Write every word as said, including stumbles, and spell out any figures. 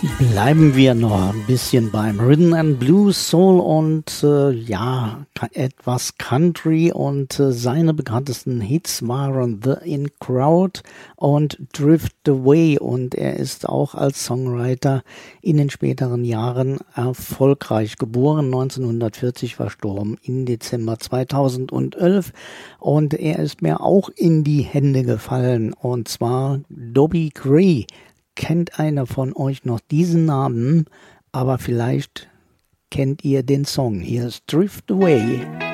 Bleiben wir noch ein bisschen beim Rhythm and Blues, Soul und äh, ja, etwas Country und äh, seine bekanntesten Hits waren The In Crowd und Drift Away und er ist auch als Songwriter in den späteren Jahren erfolgreich. Geboren neunzehnhundertvierzig, verstorben im Dezember zweitausendelf und er ist mir auch in die Hände gefallen und zwar Dobie Gray. Kennt einer von euch noch diesen Namen, aber vielleicht kennt ihr den Song. Hier ist Drift Away.